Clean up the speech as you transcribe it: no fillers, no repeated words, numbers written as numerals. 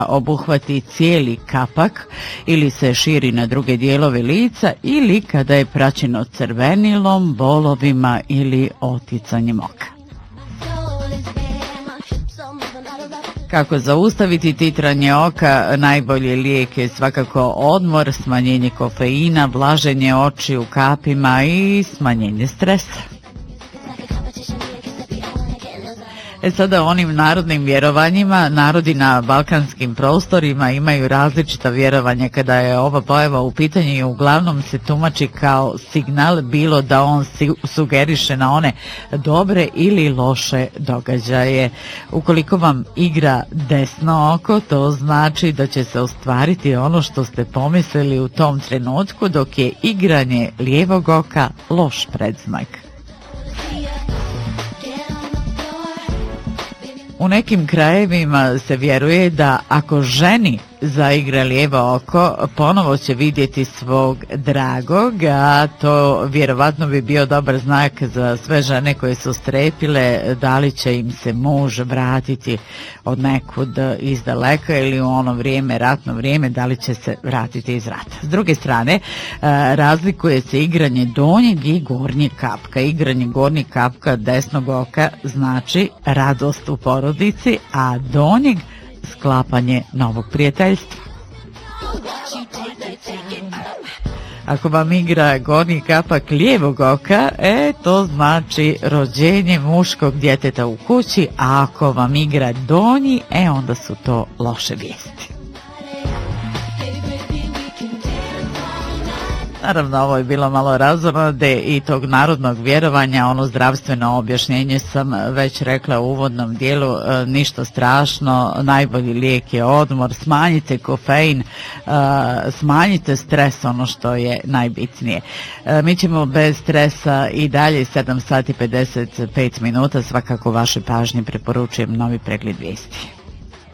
obuhvati cijeli kapak ili se širi na druge dijelove lica ili kada je praćeno crvenilom, bolovima ili oticanjem oka. Kako zaustaviti titranje oka? Najbolji lijek je svakako odmor, smanjenje kofeina, vlaženje očiju kapima i smanjenje stresa. Sada onim narodnim vjerovanjima, narodi na balkanskim prostorima imaju različita vjerovanja kada je ova pojava u pitanju i uglavnom se tumači kao signal, bilo da on sugeriše na one dobre ili loše događaje. Ukoliko vam igra desno oko, to znači da će se ostvariti ono što ste pomislili u tom trenutku, dok je igranje lijevog oka loš predznak. U nekim krajevima se vjeruje da ako ženi zaigra lijevo oko, ponovo će vidjeti svog dragog, a to vjerovatno bi bio dobar znak za sve žene koje su strepile da li će im se muž vratiti od nekud iz daleka ili u ono vrijeme, ratno vrijeme, da li će se vratiti iz rata. S druge strane, razlikuje se igranje donjeg i gornjeg kapka. Igranje gornjeg kapka desnog oka znači radost u porodici, a donjeg sklapanje novog prijateljstva. Ako vam igra gornji kapak lijevog oka, to znači rođenje muškog djeteta u kući, a ako vam igra donji, onda su to loše vijesti. Naravno, ovo je bilo malo razonode i tog narodnog vjerovanja, ono zdravstveno objašnjenje sam već rekla u uvodnom dijelu, ništa strašno, najbolji lijek je odmor, smanjite kofein, smanjite stres, ono što je najbitnije. Mi ćemo bez stresa i dalje 7 sati 55 minuta, svakako vaše pažnje preporučujem novi pregled vijesti.